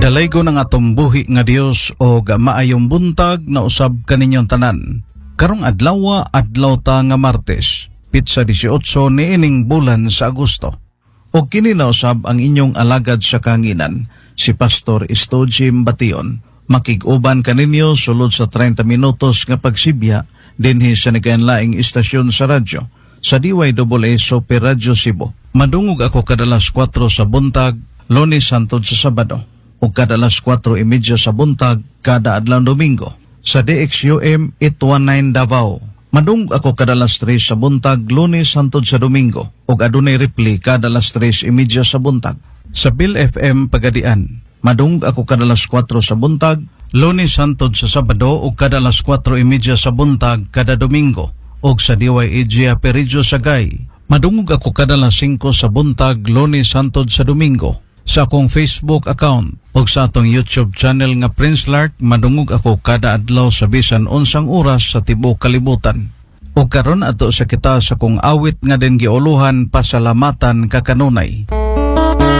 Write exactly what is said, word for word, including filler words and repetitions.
Dalay ko ng atong buhi nga Dios o maayong buntag na usab kaninyong tanan. Karong adlaw adlaw ta nga Martes, pitsa eighteen ni ining bulan sa Agosto. O kini na usab ang inyong alagad sa kanginan, si Pastor Estojim Bation. Makig-uban kaninyo sulod sa thirty minutos nga pagsibya dinhi sa nagaanlaing istasyon sa radyo sa D Y A A Super Radio Cebu. Madungog ako kadalas four sa buntag, Lunes hangtod sa Sabado, o kadalas four thirty sa buntag kada adlaw Domingo sa D X U M eight nineteen Davao. Madungog ako kadalas three sa buntag, Lunes hangtod sa Domingo, o adunay replay kadalas three thirty sa buntag sa Bill F M Pagadian. Madungog ako kadalas four sa buntag, Lunes hangtod sa Sabado, o kadalas four thirty sa buntag kada Domingo, o sa D Y A G A Peridjo Sagay. Madungog ako kadalas five sa buntag, Lunes hangtod sa Domingo sa akong Facebook account o sa atong YouTube channel nga Prince Lark. Madungog ako kada adlaw sa bisan unsang oras sa tibuok kalibutan. O karon ato sa kita sa kong awit nga din giuluhan, pasalamatan kakanunay.